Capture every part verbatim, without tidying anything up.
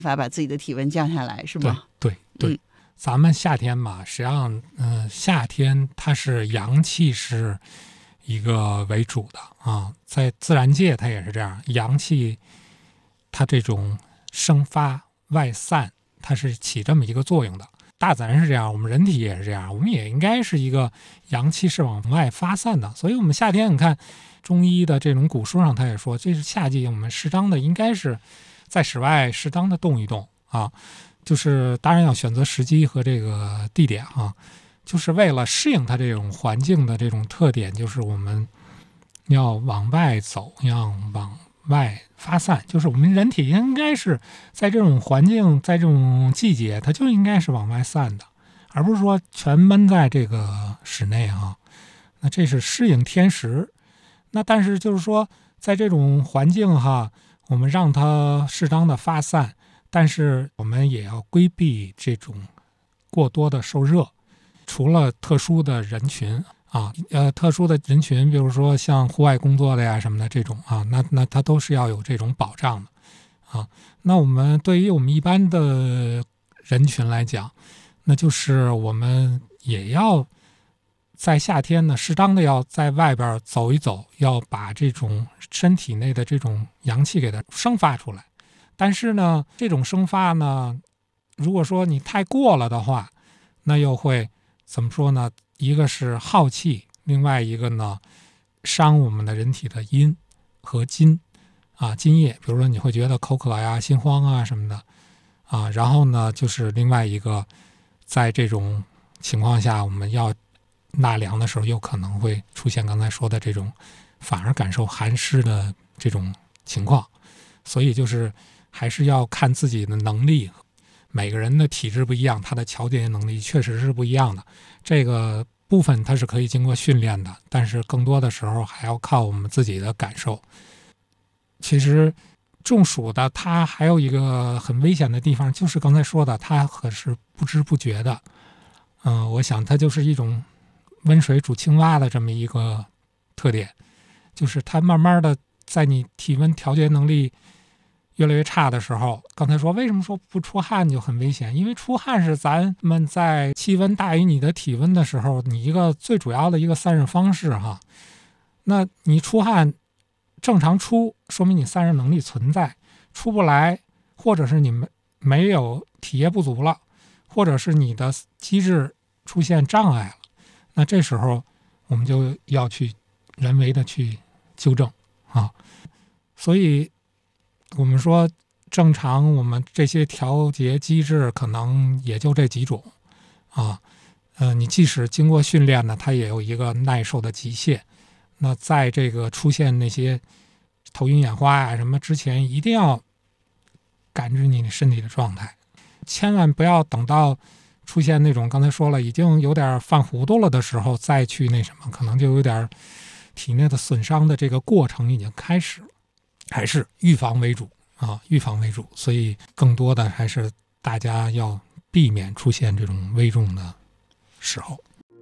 法把自己的体温降下来，是吗？ 对对对、嗯，咱们夏天嘛，实际上，嗯、呃，夏天它是阳气是一个为主的啊，在自然界它也是这样，阳气它这种生发外散，它是起这么一个作用的。大自然是这样，我们人体也是这样，我们也应该是一个阳气是往外发散的。所以我们夏天你看中医的这种古书上他也说，这是夏季我们适当的应该是在室外适当的动一动啊，就是当然要选择时机和这个地点啊，就是为了适应它这种环境的这种特点，就是我们要往外走，要往外发散，就是我们人体应该是在这种环境，在这种季节，它就应该是往外散的，而不是说全闷在这个室内啊。那这是适应天时。那但是就是说，在这种环境哈，我们让它适当的发散，但是我们也要规避这种过多的受热。除了特殊的人群啊，呃，特殊的人群，比如说像户外工作的呀什么的这种啊，那那它都是要有这种保障的啊。那我们对于我们一般的人群来讲，那就是我们也要在夏天呢，适当的要在外边走一走，要把这种身体内的这种阳气给它生发出来。但是呢，这种生发呢，如果说你太过了的话，那又会怎么说呢？一个是耗气，另外一个呢，伤我们的人体的阴和津啊，津液。比如说你会觉得口渴呀、心慌啊什么的啊。然后呢，就是另外一个，在这种情况下，我们要纳凉的时候，有可能会出现刚才说的这种，反而感受寒湿的这种情况。所以就是还是要看自己的能力。每个人的体质不一样，他的调节能力确实是不一样的。这个部分它是可以经过训练的，但是更多的时候还要靠我们自己的感受。其实中暑的它还有一个很危险的地方，就是刚才说的，它可是不知不觉的。嗯、呃，我想它就是一种温水煮青蛙的这么一个特点，就是它慢慢的在你体温调节能力越来越差的时候，刚才说为什么说不出汗就很危险？因为出汗是咱们在气温大于你的体温的时候，你一个最主要的一个散热方式哈。那你出汗正常出，说明你散热能力存在；出不来，或者是你们没有体液不足了，或者是你的机制出现障碍了，那这时候我们就要去人为的去纠正啊。所以我们说正常我们这些调节机制可能也就这几种啊，呃，你即使经过训练呢，它也有一个耐受的极限。那在这个出现那些头晕眼花啊什么之前，一定要感知你身体的状态，千万不要等到出现那种刚才说了已经有点犯糊涂了的时候再去那什么，可能就有点体内的损伤的这个过程已经开始了。还是预防为主啊，预防为主，所以更多的还是大家要避免出现这种危重的时候。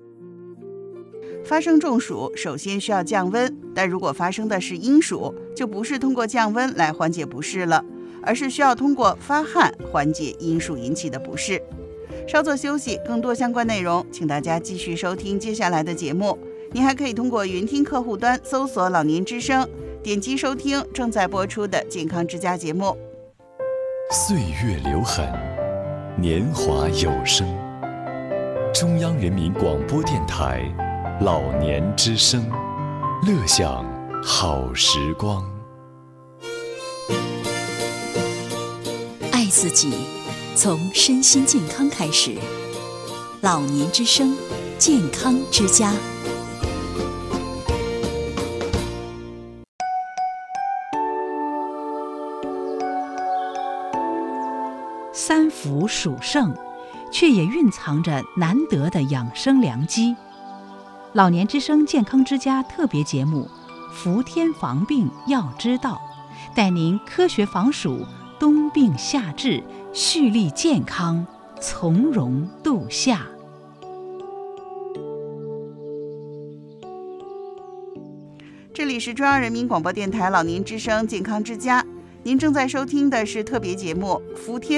发生中暑，首先需要降温，但如果发生的是阴暑，就不是通过降温来缓解不适了，而是需要通过发汗缓解阴暑引起的不适。稍作休息，更多相关内容，请大家继续收听接下来的节目。您还可以通过云听客户端搜索老年之声，点击收听正在播出的健康之家节目。 岁月留痕，年华有声。中央人民广播电台老年之声，乐享好时光。 爱自己，从身心健康开始。老年之声，健康之家。 三伏属盛，却也蕴藏着难得的养生良机。老年之声健康之家特别节目《伏天防病要知道》，带您科学防暑，冬病夏治，蓄力健康，从容度夏。 这里是中央人民广播电台老年之声健康之家， 您正在收听的是特别节目《福天